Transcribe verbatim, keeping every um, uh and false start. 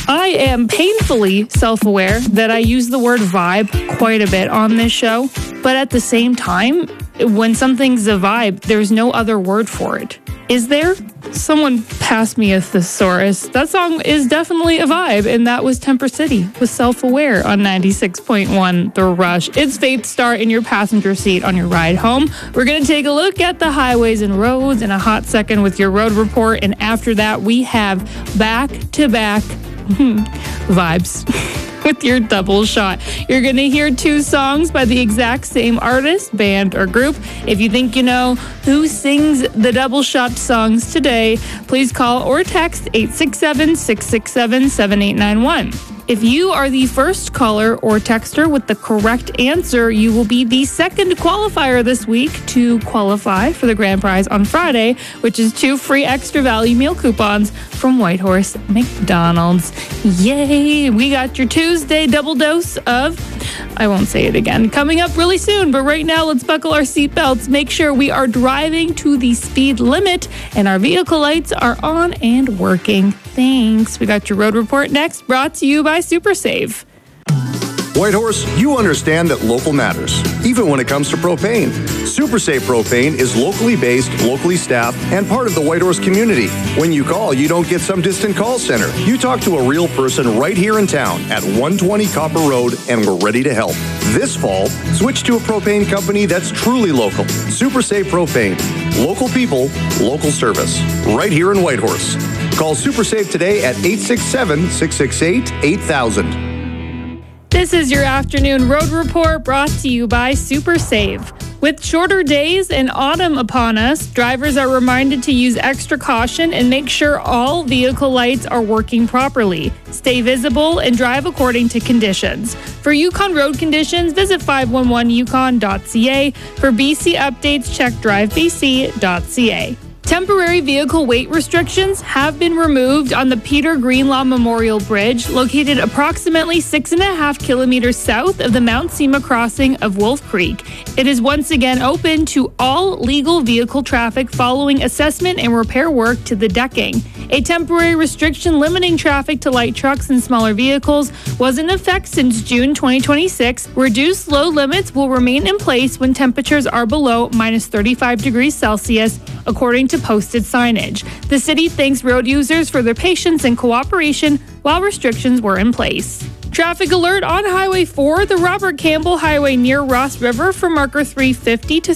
I am painfully self-aware that I use the word vibe quite a bit on this show, but at the same time, when something's a vibe, there's no other word for it. Is there? Someone passed me a thesaurus. That song is definitely a vibe, and that was Temper City with Self-Aware on ninety-six point one The Rush. It's Faith Star in your passenger seat on your ride home. We're going to take a look at the highways and roads in a hot second with your road report, and after that, we have back-to-back vibes with your double shot. You're going to hear two songs by the exact same artist, band, or group. If you think you know who sings the double shot songs today, please call or text eight six seven, six six seven, seven eight nine one. If you are the first caller or texter with the correct answer, you will be the second qualifier this week to qualify for the grand prize on Friday, which is two free extra value meal coupons from Whitehorse McDonald's. Yay! We got your Tuesday double dose of, I won't say it again, coming up really soon. But right now, let's buckle our seatbelts, make sure we are driving to the speed limit, and our vehicle lights are on and working. Thanks. We got your road report next, brought to you by Super Save. Whitehorse, you understand that local matters, even when it comes to propane. Super Save Propane is locally based, locally staffed, and part of the Whitehorse community. When you call, you don't get some distant call center. You talk to a real person right here in town at one twenty Copper Road, and we're ready to help. This fall, switch to a propane company that's truly local. Super Save Propane. Local people, local service. Right here in Whitehorse. Call Super Save today at eight six seven, six six eight, eight thousand. This is your afternoon road report brought to you by Super Save. With shorter days and autumn upon us, drivers are reminded to use extra caution and make sure all vehicle lights are working properly. Stay visible and drive according to conditions. For Yukon road conditions, visit five one one yukon dot c a. For B C updates, check drive b c dot c a. Temporary vehicle weight restrictions have been removed on the Peter Greenlaw Memorial Bridge, located approximately six and a half kilometers south of the Mount Sema crossing of Wolf Creek. It is once again open to all legal vehicle traffic following assessment and repair work to the decking. A temporary restriction limiting traffic to light trucks and smaller vehicles was in effect since June twenty twenty-six. Reduced load limits will remain in place when temperatures are below minus thirty-five degrees Celsius, according to posted signage. The city thanks road users for their patience and cooperation while restrictions were in place. Traffic alert on Highway four, the Robert Campbell Highway near Ross River from marker three fifty to